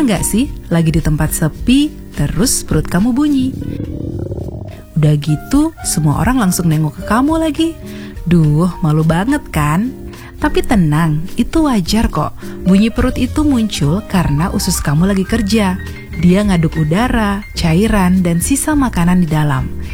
nggak sih lagi di tempat sepi, terus perut kamu bunyi? Udah gitu, semua orang langsung nengok ke kamu lagi. Duh, malu banget kan? Tapi tenang, itu wajar kok. Bunyi perut itu muncul karena usus kamu lagi kerja. Dia ngaduk udara, cairan, dan sisa makanan di dalam.